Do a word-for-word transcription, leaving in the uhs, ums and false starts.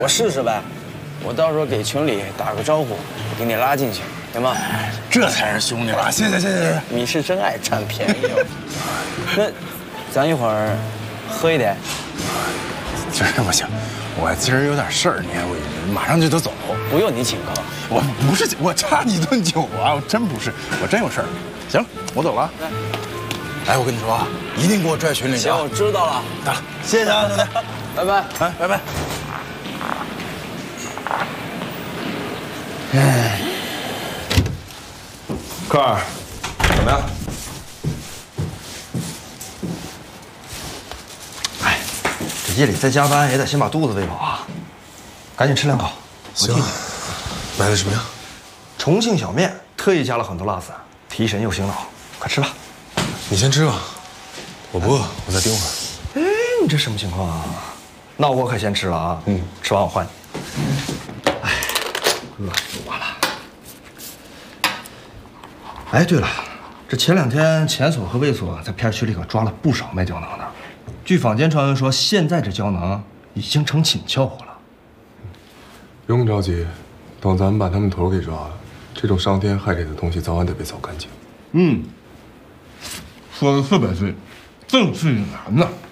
我试试呗，我到时候给群里打个招呼，给你拉进去，行吗？ 这才是兄弟吧！谢谢谢谢谢谢。 你是真爱占便宜哦。那咱一会儿喝一点。 今儿不行，我今儿有点事儿，你看我马上就得走。 不用你请客， 我不是我差你顿酒啊，我真不是，我真有事儿。行，我走了。哎，我跟你说啊，一定给我拽群里去。 行，我知道了。 得了，谢谢啊，兄弟， 拜拜。 哎，拜拜。 哎，克儿，怎么样？哎，这夜里再加班也得先把肚子喂饱啊！赶紧吃两口。 行。买的什么呀？ 重庆小面，特意加了很多辣子，提神又醒脑。快吃吧。 你先吃吧，我不饿，我再盯会儿。 哎，你这什么情况啊？那我可先吃了啊。嗯，吃完我换你。哎，饿死我了。哎，对了，这前两天前所和卫所在片区里可抓了不少卖胶囊的。据坊间传闻说，现在这胶囊已经成紧俏货了。 不用着急，等咱们把他们头给抓了，这种伤天害理的东西早晚得被扫干净。 嗯，说的特别对，正是难呐。